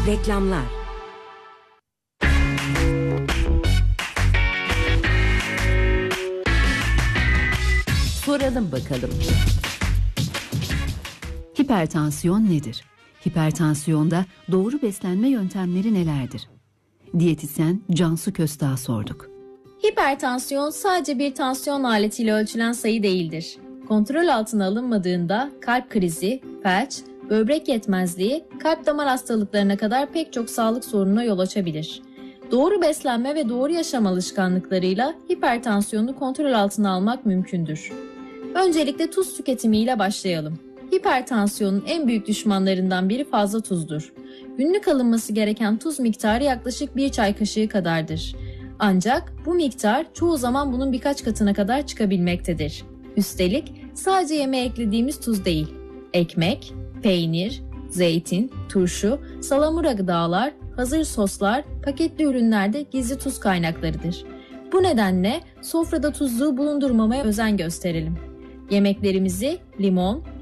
Reklamlar. Soralım bakalım. Hipertansiyon nedir? Hipertansiyonda doğru beslenme yöntemleri nelerdir? Diyetisyen Cansu Köstağ'a sorduk. Hipertansiyon sadece bir tansiyon aletiyle ölçülen sayı değildir. Kontrol altına alınmadığında kalp krizi, felç, böbrek yetmezliği, kalp damar hastalıklarına kadar pek çok sağlık sorununa yol açabilir. Doğru beslenme ve doğru yaşam alışkanlıklarıyla hipertansiyonu kontrol altına almak mümkündür. Öncelikle tuz tüketimiyle başlayalım. Hipertansiyonun en büyük düşmanlarından biri fazla tuzdur. Günlük alınması gereken tuz miktarı yaklaşık 1 çay kaşığı kadardır. Ancak bu miktar çoğu zaman bunun birkaç katına kadar çıkabilmektedir. Üstelik sadece yemeğe eklediğimiz tuz değil, ekmek, peynir, zeytin, turşu, salamura gıdalar, hazır soslar, paketli ürünlerde gizli tuz kaynaklarıdır. Bu nedenle sofrada tuzluğu bulundurmamaya özen gösterelim. Yemeklerimizi limon,